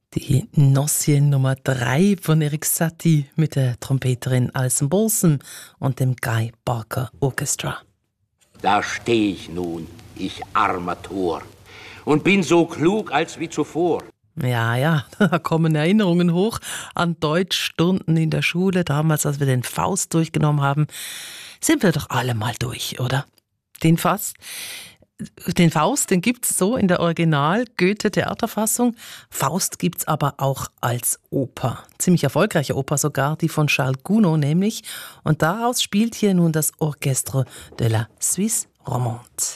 Die Nossien Nummer 3 von Erik Satie mit der Trompeterin Alison Balsam und dem Guy Barker Orchestra. Da steh ich nun, ich armer Tor, und bin so klug als wie zuvor. Ja, da kommen Erinnerungen hoch an Deutschstunden in der Schule. Damals, als wir den Faust durchgenommen haben, sind wir doch alle mal durch, oder? Den Faust, den gibt's so in der Original-Goethe-Theaterfassung. Faust gibt's aber auch als Oper. Ziemlich erfolgreiche Oper sogar, die von Charles Gounod nämlich. Und daraus spielt hier nun das Orchestre de la Suisse Romande.